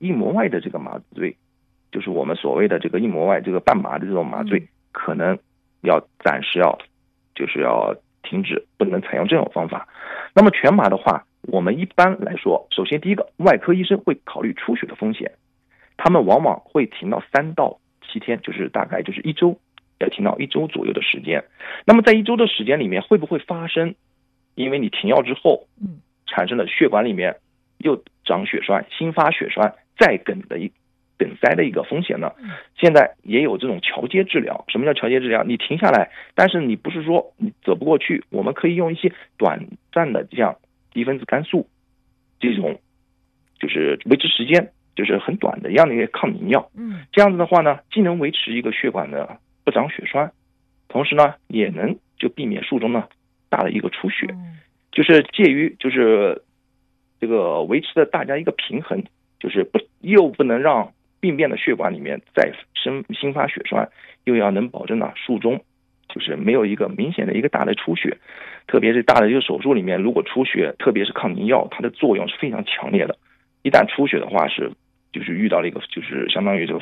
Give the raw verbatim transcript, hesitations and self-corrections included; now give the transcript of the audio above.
硬膜外的这个麻醉，就是我们所谓的这个硬膜外这个半麻的这种麻醉，可能要暂时要就是要停止，不能采用这种方法。那么全麻的话，我们一般来说，首先第一个，外科医生会考虑出血的风险，他们往往会停到三到七天，就是大概就是一周，要停到一周左右的时间。那么在一周的时间里面，会不会发生因为你停药之后，产生了血管里面又长血栓、新发血栓、再梗的一梗塞的一个风险呢？现在也有这种桥接治疗。什么叫桥接治疗？你停下来，但是你不是说你走不过去，我们可以用一些短暂的像低分子肝素这种，就是维持时间就是很短的一样的一个抗凝药。 嗯， 这样子的话呢，既能维持一个血管的不长血栓，同时呢，也能就避免术中呢大的一个出血，就是介于就是这个维持的大家一个平衡，就是不又不能让病变的血管里面再生新发血栓，又要能保证呢术中就是没有一个明显的一个大的出血。特别是大的一个手术里面，如果出血，特别是抗凝药，它的作用是非常强烈的。一旦出血的话，是就是遇到了一个就是相当于这个